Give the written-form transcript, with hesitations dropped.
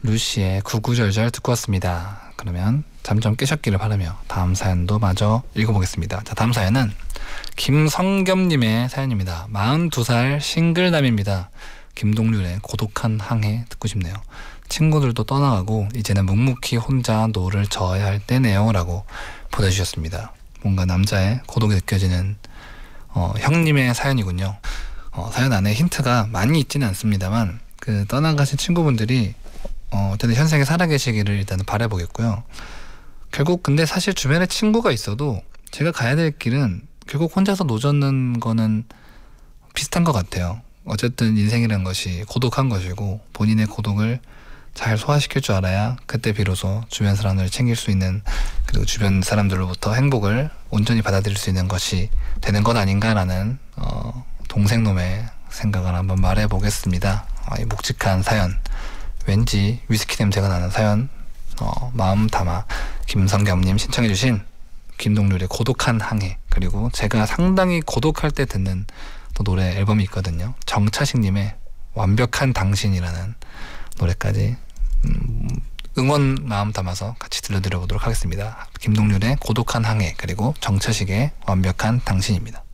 루시의 구구절절 듣고 왔습니다. 그러면 잠 좀 깨셨기를 바라며 다음 사연도 마저 읽어보겠습니다. 자, 다음 사연은 김성겸님의 사연입니다. 42살 싱글남입니다. 김동률의 고독한 항해 듣고 싶네요. 친구들도 떠나가고 이제는 묵묵히 혼자 노를 저어야 할 때네요 라고 보내주셨습니다. 뭔가 남자의 고독이 느껴지는 형님의 사연이군요. 사연 안에 힌트가 많이 있지는 않습니다만 그 떠나가신 친구분들이 어쨌든 현생에 살아계시기를 일단은 바라보겠고요. 결국 근데 사실 주변에 친구가 있어도 제가 가야 될 길은 결국 혼자서 노젓는 거는 비슷한 것 같아요. 어쨌든 인생이라는 것이 고독한 것이고 본인의 고독을 잘 소화시킬 줄 알아야 그때 비로소 주변 사람들을 챙길 수 있는, 그리고 주변 사람들로부터 행복을 온전히 받아들일 수 있는 것이 되는 것 아닌가라는 동생놈의 생각을 한번 말해보겠습니다. 이 묵직한 사연, 왠지 위스키 냄새가 나는 사연 마음 담아 김성겸님 신청해주신 김동률의 고독한 항해, 그리고 제가 상당히 고독할 때 듣는 또 노래 앨범이 있거든요. 정차식님의 완벽한 당신이라는 노래까지 응원 마음 담아서 같이 들려드려보도록 하겠습니다. 김동률의 고독한 항해, 그리고 정차식의 완벽한 당신입니다.